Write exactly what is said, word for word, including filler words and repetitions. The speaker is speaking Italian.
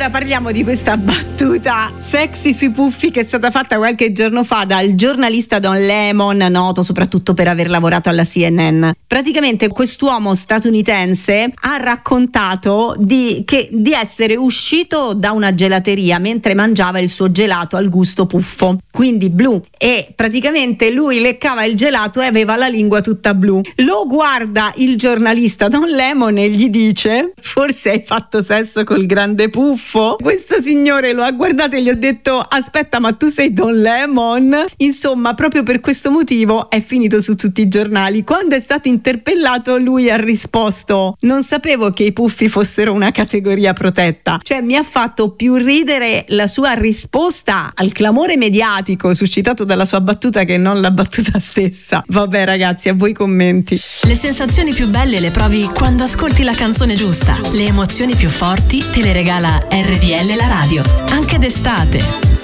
Allora parliamo di questa battuta sexy sui puffi che è stata fatta qualche giorno fa dal giornalista Don Lemon, noto soprattutto per aver lavorato alla C N N. Praticamente quest'uomo statunitense ha raccontato di, che, di essere uscito da una gelateria mentre mangiava il suo gelato al gusto puffo, quindi blu, e praticamente lui leccava il gelato e aveva la lingua tutta blu. Lo guarda il giornalista Don Lemon e gli dice: forse hai fatto sesso col grande puffo? Questo signore lo ha guardato e gli ha detto: aspetta, ma tu sei Don Lemon? Insomma, proprio per questo motivo è finito su tutti i giornali. Quando è stato interpellato lui ha risposto: non sapevo che i puffi fossero una categoria protetta. Cioè mi ha fatto più ridere la sua risposta al clamore mediatico suscitato dalla sua battuta che non la battuta stessa. Vabbè ragazzi, a voi commenti. Le sensazioni più belle le provi quando ascolti la canzone giusta. Le emozioni più forti te le regala R D L la radio, anche d'estate.